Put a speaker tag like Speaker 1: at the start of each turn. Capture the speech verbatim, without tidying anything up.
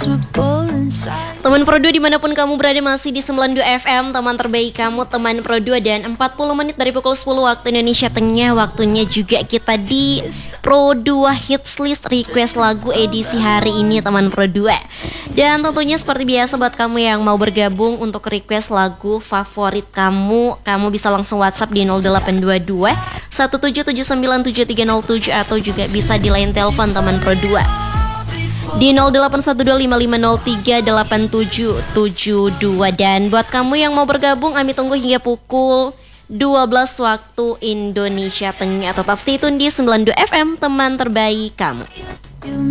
Speaker 1: Teman Pro dua dimanapun kamu berada, masih di sembilan puluh dua F M, teman terbaik kamu, teman Pro dua. Dan empat puluh menit dari pukul sepuluh waktu Indonesia Tengah. Waktunya juga kita di Pro dua Hits List Request Lagu edisi hari ini, teman Pro dua. Dan tentunya seperti biasa, buat kamu yang mau bergabung untuk request lagu favorit kamu, kamu bisa langsung WhatsApp di nol delapan dua dua satu tujuh tujuh sembilan tujuh tiga nol tujuh, atau juga bisa di line telepon teman Pro dua di nol delapan satu dua lima lima nol tiga delapan tujuh tujuh dua. Dan buat kamu yang mau bergabung, kami tunggu hingga pukul dua belas waktu Indonesia Tengah. Tetap stay tune di sembilan puluh dua F M, teman terbaik kamu.